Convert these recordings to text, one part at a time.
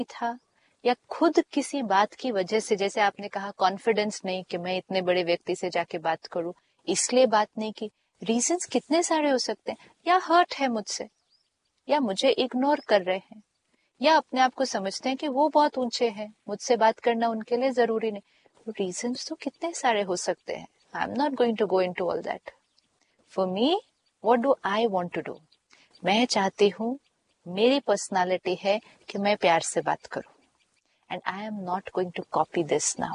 था, या खुद किसी बात की वजह से, जैसे आपने कहा कॉन्फिडेंस नहीं कि मैं इतने बड़े व्यक्ति से जाके बात करूं, इसलिए बात नहीं की। रीजंस कितने सारे हो सकते हैं, या हर्ट है मुझसे, या मुझे इग्नोर कर रहे हैं, या अपने आप को समझते हैं कि वो बहुत ऊंचे हैं, मुझसे बात करना उनके लिए जरूरी नहीं। रीजंस तो कितने सारे हो सकते हैं। I am not going to go into all that. For me, what do I want to do? मैं चाहती हूँ, मेरी पर्सनालिटी है कि मैं प्यार से बात करूं, and I am not going to copy this now.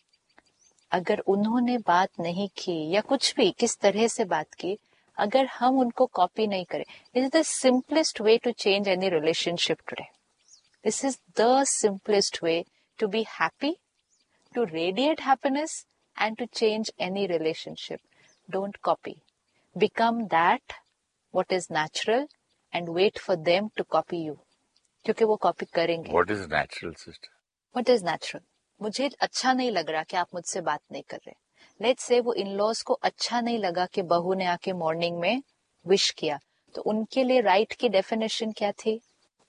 अगर उन्होंने बात नहीं की या कुछ भी किस तरह से बात की, अगर हम उनको कॉपी नहीं करें, it is the simplest way to change any relationship today. This is the simplest way to be happy, to radiate happiness and to change any relationship. Don't copy, become that what is natural and wait for them to copy you, क्योंकि वो copy करेंगे। What is natural sister? What is natural? मुझे अच्छा नहीं लग रहा कि आप मुझसे बात नहीं कर रहे। लेट्स से वो इन लॉज को अच्छा नहीं लगा कि बहू ने आके मॉर्निंग में विश किया, तो उनके लिए राइट की डेफिनेशन क्या थी?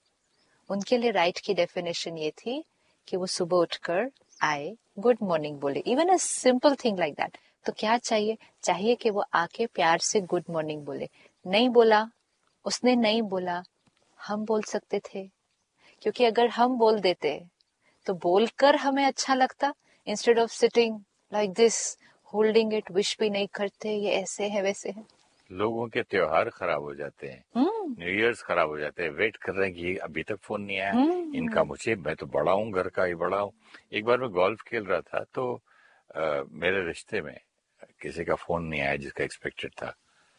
उनके लिए राइट की डेफिनेशन ये थी कि वो सुबह उठकर आए, गुड मॉर्निंग बोले, even a simple thing like that. तो क्या चाहिए? चाहिए कि वो आके प्यार से गुड मॉर्निंग बोले। नहीं बोला, उसने नहीं बोला, हम बोल सकते थे, क्योंकि अगर हम बोल देते तो बोलकर हमें अच्छा लगता, instead of sitting like this holding it, wish भी नहीं करते, ये ऐसे है वैसे है। लोगों के त्योहार खराब हो जाते हैं, न्यू ईयर्स खराब हो जाते हैं, वेट कर रहे हैं कि अभी तक फोन नहीं आया इनका, मुझे, मैं तो बड़ा हूँ, घर का ही बड़ा हूँ। एक बार मैं गोल्फ खेल रहा था तो मेरे रिश्ते में किसी का फोन नहीं आया जिसका एक्सपेक्टेड था।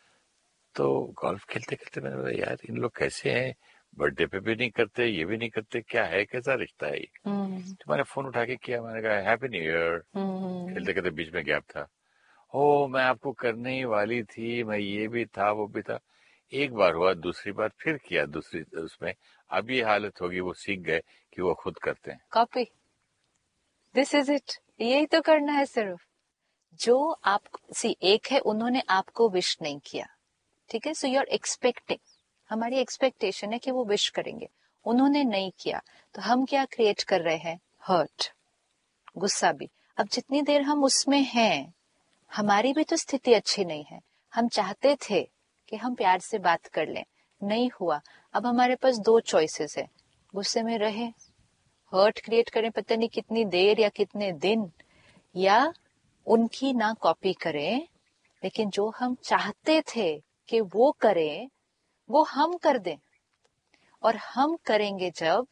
तो गोल्फ खेलते खेलते मैंने बोला, यार इन लोग कैसे हैं, बर्थडे पे भी नहीं करते, ये भी नहीं करते, क्या है, कैसा रिश्ता है ये? तो मैंने फोन उठा के किया, मैंने कहा हैप्पी न्यू ईयर। खेलते खेलते बीच में गैप था, ओ मैं आपको करने ही वाली थी, मैं ये भी था वो भी था। एक बार हुआ, दूसरी बार फिर किया, दूसरी उसमें अब ये हालत होगी, वो सीख गए कि वो खुद करते हैं कॉपी। दिस इज इट, यही तो करना है सिर्फ। जो आप सी, एक है उन्होंने आपको विश नहीं किया, ठीक है, सो यू आर एक्सपेक्टिंग, हमारी एक्सपेक्टेशन है कि वो विश करेंगे, उन्होंने नहीं किया, तो हम क्या क्रिएट कर रहे हैं? हर्ट, गुस्सा भी। अब जितनी देर हम उसमें हैं, हमारी भी तो स्थिति अच्छी नहीं है। हम चाहते थे कि हम प्यार से बात कर लें, नहीं हुआ। अब हमारे पास दो चॉइसेस है, गुस्से में रहे, हर्ट क्रिएट करें पता नहीं कितनी देर या कितने दिन, या उनकी ना कॉपी करें, लेकिन जो हम चाहते थे कि वो करें वो हम कर दें। और हम करेंगे जब,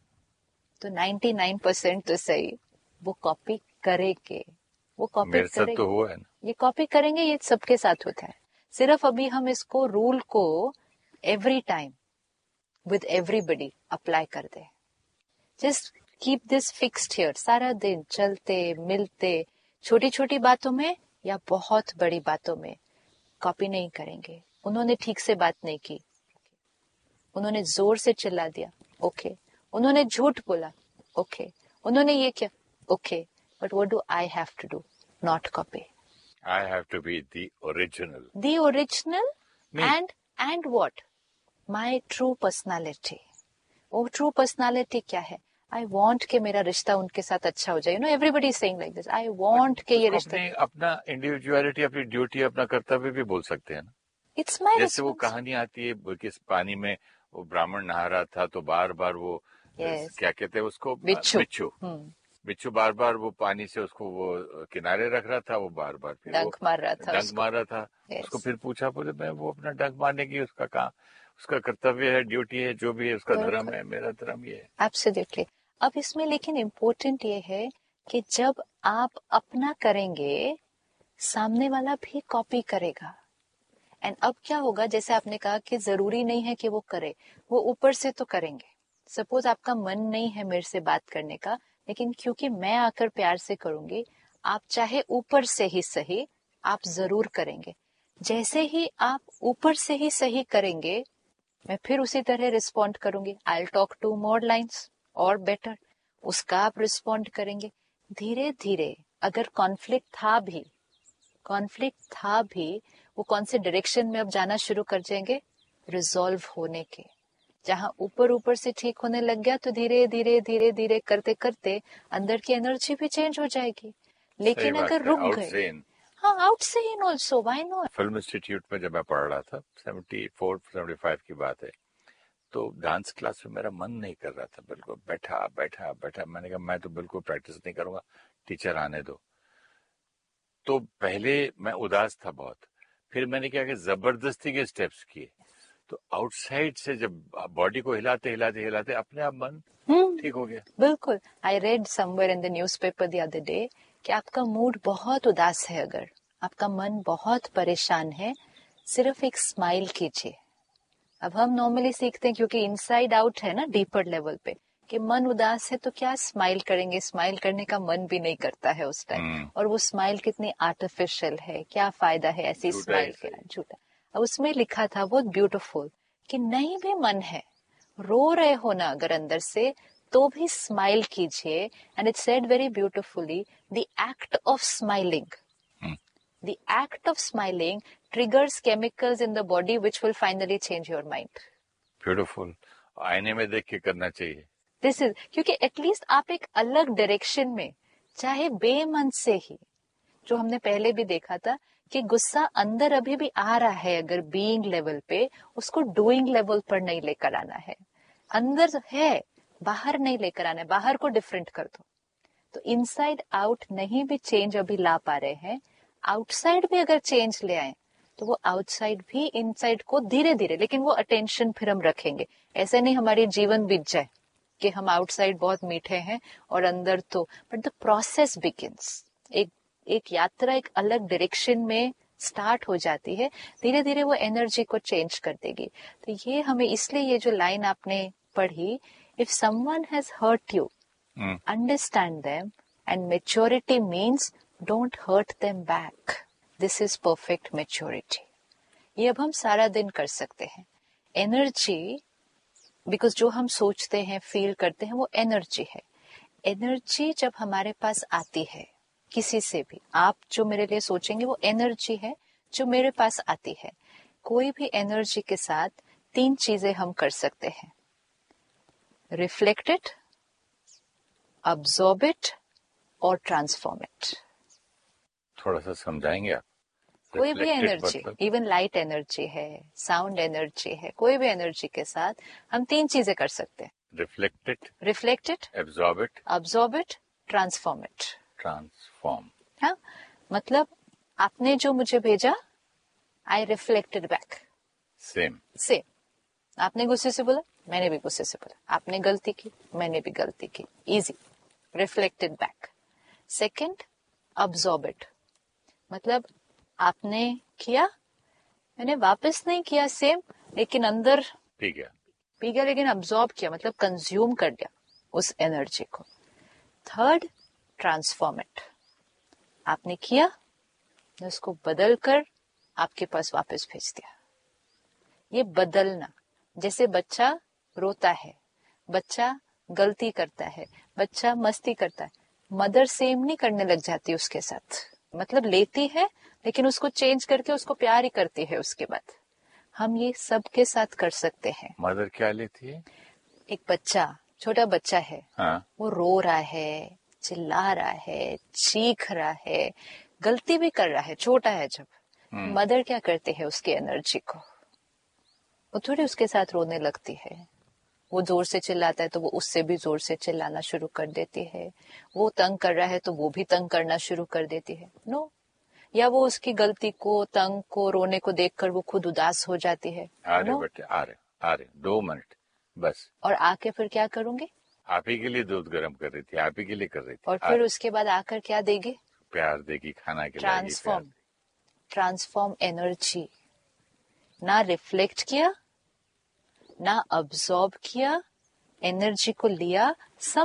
तो 99% तो सही वो कॉपी करेंगे, वो कॉपी मेरे साथ तो करेंगे, हुआ है ना। ये कॉपी करेंगे, ये सबके साथ होता है। सिर्फ अभी हम इसको रूल को every time with everybody apply कर दे। Just keep this fixed here, सारा दिन चलते मिलते, छोटी छोटी बातों में या बहुत बड़ी बातों में कॉपी नहीं करेंगे। उन्होंने ठीक से बात नहीं की, उन्होंने जोर से चिल्ला दिया, ओके, उन्होंने झूठ बोला, ओके, उन्होंने ये किया, okay, but what do I have to do? Not copy, I have to be the original. The original, me. And what? My true personality. वो ट्रू पर्सनालिटी क्या है? आई वांट कि मेरा रिश्ता उनके साथ अच्छा हो जाए। You know everybody is saying like this, I want कि ये उसको रिश्ता। अपने अपना इंडिविजुअलिटी, अपनी ड्यूटी, अपना कर्तव्य भी बोल सकते हैं ना। इट्स माय जैसे वो रिस्पांस। कहानी आती है कि इस पानी में वो ब्राह्मण नहा रहा था तो बार बार वो यस, क्या कहते हैं उसको, बिच्छू। बिच्छू। बिच्छू बार बार वो पानी से उसको वो किनारे रख रहा था, वो बार बार फिर वो डंक मार रहा था डंक उसको। मार रहा था। उसको यस, फिर पूछा, बोले मैं वो अपना डंक मारने की उसका काम, उसका कर्तव्य है, ड्यूटी है, जो भी है उसका धर्म बिल्कुल, है, मेरा धर्म ये है। एब्सोल्युटली। अब इसमें लेकिन इम्पोर्टेंट ये है कि जब आप अपना करेंगे, सामने वाला भी कॉपी करेगा। एंड अब क्या होगा, जैसे आपने कहा कि जरूरी नहीं है कि वो करे, वो ऊपर से तो करेंगे। सपोज आपका मन नहीं है मेरे से बात करने का, लेकिन क्योंकि मैं आकर प्यार से करूंगी, आप चाहे ऊपर से ही सही, आप जरूर करेंगे। जैसे ही आप ऊपर से ही सही करेंगे, मैं फिर उसी तरह रिस्पॉन्ड करूंगी, I will talk to more lines और बेटर, उसका आप रिस्पॉन्ड करेंगे। धीरे धीरे अगर कॉन्फ्लिक्ट था भी, वो कौन से डायरेक्शन में अब जाना शुरू कर जाएंगे? रिजॉल्व होने के। जहाँ ऊपर ऊपर से ठीक होने लग गया तो धीरे धीरे धीरे धीरे करते करते अंदर की एनर्जी भी चेंज हो जाएगी। लेकिन अगर रुक गए, हाँ, आउट से in also, why not. Film institute में जब मैं पढ़ रहा था, 74-75 की बात है, तो डांस क्लास में मेरा मन नहीं कर रहा था, बिल्कुल बैठा बैठा बैठा। मैंने कहा मैं तो बिल्कुल प्रैक्टिस नहीं करूंगा, टीचर आने दो। तो पहले मैं उदास था बहुत, फिर मैंने क्या कि जबरदस्ती के स्टेप्स किए, तो आउटसाइड से जब बॉडी को हिलाते हिलाते हिलाते अपने आप मन ठीक हो गया। बिल्कुल। I read somewhere in the newspaper the other day कि आपका मूड बहुत उदास है, अगर आपका मन बहुत परेशान है, सिर्फ एक स्माइल कीजिए। अब हम नॉर्मली सीखते हैं क्योंकि इनसाइड आउट है ना, डीपर लेवल पे, कि मन उदास है तो क्या स्माइल करेंगे, स्माइल करने का मन भी नहीं करता है उस टाइम। और वो स्माइल कितनी आर्टिफिशियल है, क्या फायदा है ऐसी स्माइल के, झूठा। अब उसमें लिखा था बहुत ब्यूटीफुल कि नहीं भी मन है, रो रहे हो ना अगर अंदर से, तो भी स्माइल कीजिए। And it said very beautifully, the act of smiling, the act of smiling triggers chemicals in the body which will finally change your mind. Beautiful. आईने में देख के करना चाहिए। This is क्योंकि एटलीस्ट आप एक अलग डायरेक्शन में, चाहे बेमन से ही, जो हमने पहले भी देखा था कि गुस्सा अंदर अभी भी आ रहा है, अगर बीइंग लेवल पे, उसको डूइंग लेवल पर नहीं लेकर आना है। अंदर है, बाहर नहीं लेकर आना है, बाहर को डिफरेंट कर दो। तो इनसाइड आउट नहीं भी चेंज अभी ला पा रहे हैं, आउटसाइड भी अगर चेंज ले आए तो वो आउटसाइड भी इनसाइड को धीरे धीरे, लेकिन वो अटेंशन फिर हम रखेंगे। ऐसे नहीं हमारी जीवन बीत जाए कि हम आउटसाइड बहुत मीठे हैं और अंदर तो, बट द प्रोसेस बिगिंस। एक यात्रा एक अलग डायरेक्शन में स्टार्ट हो जाती है, धीरे धीरे वो एनर्जी को चेंज कर देगी। तो ये हमें, इसलिए ये जो लाइन आपने पढ़ी, if someone has hurt you, understand them, and maturity means don't hurt them back. This is perfect maturity. ये अब हम सारा दिन कर सकते हैं। एनर्जी, बिकॉज जो हम सोचते हैं, फील करते हैं, वो एनर्जी है। एनर्जी जब हमारे पास आती है किसी से भी, आप जो मेरे लिए सोचेंगे वो एनर्जी है जो मेरे पास आती है। कोई भी एनर्जी के साथ 3 चीजें हम कर सकते हैं, रिफ्लेक्ट इट, absorb it और transform it। थोड़ा सा समझाएंगे आप? कोई भी एनर्जी, इवन लाइट एनर्जी है, साउंड एनर्जी है, कोई भी एनर्जी के साथ हम 3 चीजें कर सकते हैं, reflect it, absorb it, transform it। हाँ, मतलब आपने जो मुझे भेजा, आई रिफ्लेक्टेड बैक। सेम। आपने गुस्से से बोला, मैंने भी गुस्से से बोला। आपने गलती की, मैंने भी गलती की। Easy, reflected back. Second, absorb it, मतलब आपने किया, मैंने वापस नहीं किया सेम, लेकिन अंदर पी गया, लेकिन अब्सॉर्ब किया, मतलब कंज्यूम कर दिया उस एनर्जी को। थर्ड, ट्रांसफॉर्म इट, आपने किया, उसको बदल कर आपके पास वापस भेज दिया। ये बदलना, जैसे बच्चा रोता है, बच्चा गलती करता है, बच्चा मस्ती करता है, मदर सेम नहीं करने लग जाती उसके साथ, मतलब लेती है लेकिन उसको चेंज करके उसको प्यार ही करती है उसके बाद। हम ये सबके साथ कर सकते हैं। मदर क्या लेती है? एक बच्चा, छोटा बच्चा है, हाँ। वो रो रहा है, चिल्ला रहा है, चीख रहा है, गलती भी कर रहा है, छोटा है जब, मदर क्या करती है उसकी एनर्जी को, वो थोड़ी उसके साथ रोने लगती है। वो जोर से चिल्लाता है तो वो उससे भी जोर से चिल्लाना शुरू कर देती है। वो तंग कर रहा है तो वो भी तंग करना शुरू कर देती है। नो, या वो उसकी गलती को, तंग को, रोने को देखकर वो खुद उदास हो जाती है। आ रहे 2 मिनट बस। और आके फिर क्या करूंगी? आप ही के लिए दूध गर्म कर रही थी, आप ही के लिए कर रही थी। और फिर उसके बाद आकर क्या देगी? प्यार देगी, खाना खिलाएगी। Transform energy. ना रिफ्लेक्ट किया, ना अब्सॉर्ब किया, एनर्जी को लिया,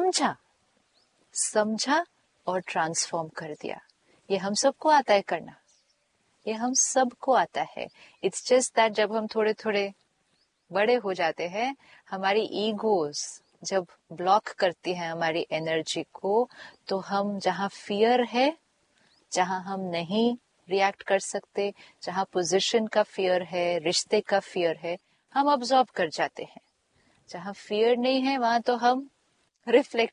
समझा और ट्रांसफॉर्म कर दिया। ये हम सबको आता है करना, ये हम सबको आता है। इट्स जस्ट दैट जब हम थोड़े थोड़े बड़े हो जाते हैं, हमारी ईगोज जब ब्लॉक करती है हमारी एनर्जी को, तो हम जहाँ फियर है, जहाँ हम नहीं रिएक्ट कर सकते, जहाँ पोजीशन का फियर है, रिश्ते का फियर है, हम अब्सॉर्ब कर जाते हैं। जहाँ फियर नहीं है वहां तो हम रिफ्लेक्ट